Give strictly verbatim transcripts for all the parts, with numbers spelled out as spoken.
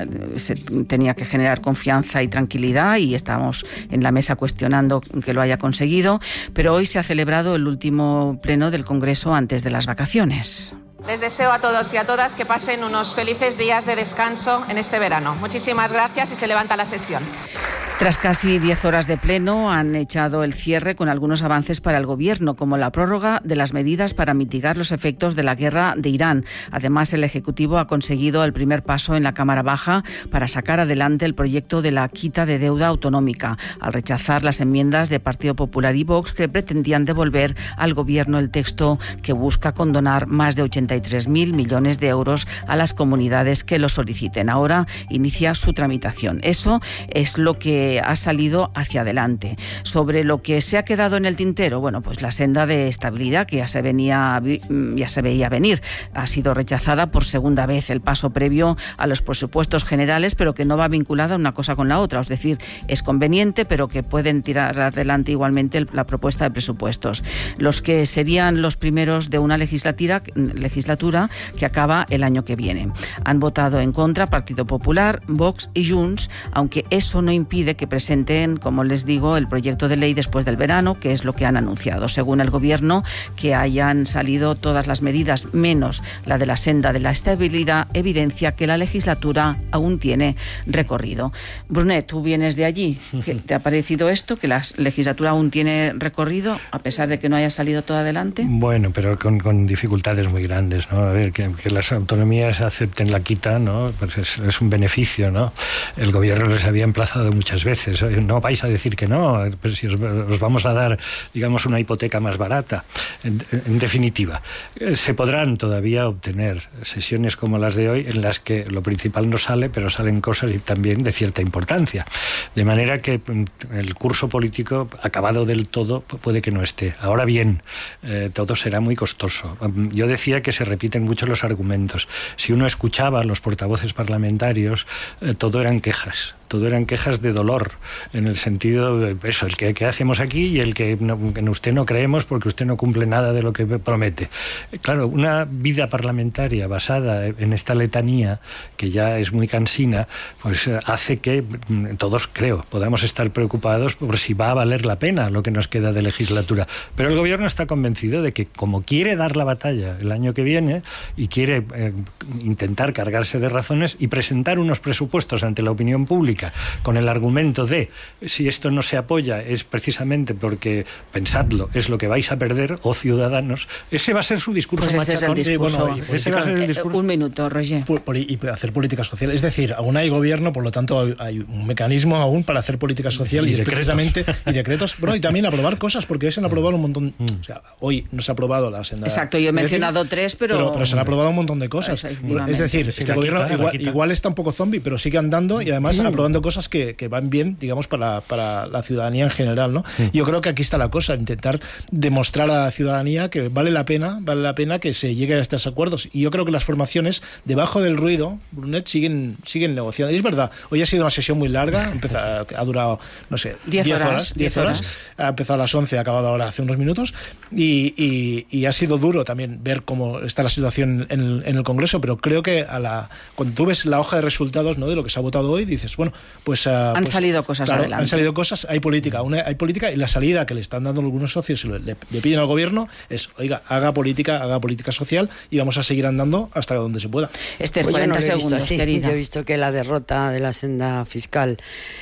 se tenía que generar confianza y tranquilidad, y estamos en la mesa cuestionando que lo haya conseguido, pero hoy se ha celebrado el último pleno del Congreso antes de las vacaciones. Les deseo a todos y a todas que pasen unos felices días de descanso en este verano. Muchísimas gracias y se levanta la sesión. Tras casi diez horas de pleno, han echado el cierre con algunos avances para el Gobierno, como la prórroga de las medidas para mitigar los efectos de la guerra de Irán. Además, el Ejecutivo ha conseguido el primer paso en la Cámara Baja para sacar adelante el proyecto de la quita de deuda autonómica, al rechazar las enmiendas de Partido Popular y Vox, que pretendían devolver al Gobierno el texto que busca condonar más de ochenta y tres mil millones de euros a las comunidades que lo soliciten. Ahora inicia su tramitación. Eso es lo que ha salido hacia adelante. Sobre lo que se ha quedado en el tintero, bueno, pues la senda de estabilidad que ya se venía, ya se veía venir, ha sido rechazada por segunda vez, el paso previo a los presupuestos generales, pero que no va vinculada una cosa con la otra, es decir, es conveniente, pero que pueden tirar adelante igualmente la propuesta de presupuestos, los que serían los primeros de una legislatura, legislatura que acaba el año que viene. Han votado en contra Partido Popular, Vox y Junts, aunque eso no impide que presenten, como les digo, el proyecto de ley después del verano, que es lo que han anunciado. Según el Gobierno, que hayan salido todas las medidas, menos la de la senda de la estabilidad, evidencia que la legislatura aún tiene recorrido. Brunet, tú vienes de allí. ¿Qué te ha parecido esto? ¿Que la legislatura aún tiene recorrido, a pesar de que no haya salido todo adelante? Bueno, pero con, con dificultades muy grandes, ¿no? A ver, que, que las autonomías acepten la quita, ¿no? Pues es, es un beneficio, ¿no? El Gobierno les había emplazado muchas veces. No vais a decir que no, pero si os, os vamos a dar, digamos, una hipoteca más barata. En, en definitiva, se podrán todavía obtener sesiones como las de hoy en las que lo principal no sale, pero salen cosas y también de cierta importancia. De manera que el curso político acabado del todo puede que no esté. Ahora bien, eh, todo será muy costoso. Yo decía que se repiten mucho los argumentos. Si uno escuchaba a los portavoces parlamentarios, eh, todo eran quejas. Todo eran quejas de dolor, en el sentido de eso, el que, que hacemos aquí y el que no, en usted no creemos porque usted no cumple nada de lo que promete. Claro, una vida parlamentaria basada en esta letanía, que ya es muy cansina, pues hace que todos, creo, podamos estar preocupados por si va a valer la pena lo que nos queda de legislatura. Pero el Gobierno está convencido de que, como quiere dar la batalla el año que viene y quiere eh, intentar cargarse de razones y presentar unos presupuestos ante la opinión pública con el argumento de si esto no se apoya es precisamente porque, pensadlo, es lo que vais a perder, oh ciudadanos, ese va a ser su discurso. Pues ese es el discurso. Sí, bueno, ese va a ser el discurso. Un minuto, Roger. Y hacer política social. Es decir, aún hay gobierno, por lo tanto hay, hay un mecanismo aún para hacer política social y, y es precisamente y decretos. Bueno, y también aprobar cosas, porque hoy se han aprobado un montón. Mm. O sea, hoy no se ha aprobado la senda. Exacto, yo he mencionado decir, tres, pero... pero... Pero se han aprobado un montón de cosas. Es decir, sí, este gobierno quita, igual, igual está un poco zombie, pero sigue andando y además mm. aprobando cosas que, que van bien, digamos, para, para la ciudadanía en general, ¿no? Mm. Yo creo que aquí está la cosa, intentar demostrar a la ciudadanía que vale la pena, vale la pena que se lleguen a estos acuerdos. Y yo creo que las formaciones, debajo del ruido, Brunet, siguen, siguen negociando. Y es verdad, hoy ha sido una sesión muy larga, empezado, ha durado, no sé, diez horas, diez horas. Ha empezado a las once, ha acabado ahora hace unos minutos, y, y, y ha sido duro también ver cómo está la situación en el, en el Congreso, pero creo que a la, cuando tú ves la hoja de resultados, ¿no?, de lo que se ha votado hoy, dices, bueno, pues... Uh, han pues, salido cosas claro, adelante. Han salido cosas, hay política, una, hay política, y la salida que le están dando algunos socios y le, le, le piden al Gobierno es, oiga, haga política, haga política social y vamos a seguir andando hasta donde se pueda. Esther, pues cuarenta yo no lo he segundos, visto así. querida. Yo he visto que la derrota de la senda fiscal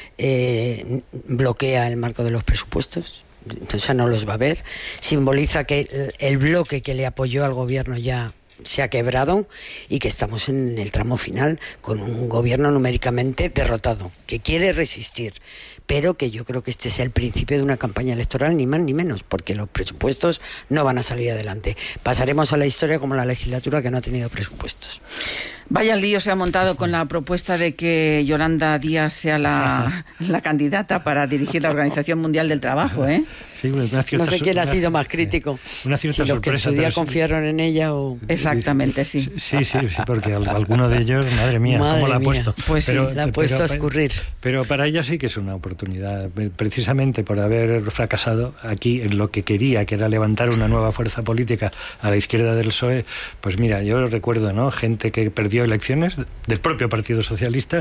eh, bloquea el marco de los presupuestos. O sea, no los va a ver. Simboliza que el, el bloque que le apoyó al Gobierno ya se ha quebrado y que estamos en el tramo final con un Gobierno numéricamente derrotado, que quiere resistir, pero que yo creo que este es el principio de una campaña electoral, ni más ni menos, porque los presupuestos no van a salir adelante. Pasaremos a la historia como la legislatura que no ha tenido presupuestos. Vaya lío se ha montado con la propuesta de que Yolanda Díaz sea la, la candidata para dirigir la Organización Mundial del Trabajo, ¿eh? Sí, una cierta, no sé quién una, ha sido más crítico. Una cierta si los que en su día confiaron en ella o... Exactamente, sí. Sí, sí, sí, porque alguno de ellos, madre mía, madre ¿cómo la ha mía. puesto? Pues pero, sí, la ha puesto pero, a escurrir. Pero para ella sí que es una oportunidad, precisamente por haber fracasado aquí en lo que quería, que era levantar una nueva fuerza política a la izquierda del P S O E. Pues mira, yo recuerdo, ¿no?, gente que perdió elecciones del propio Partido Socialista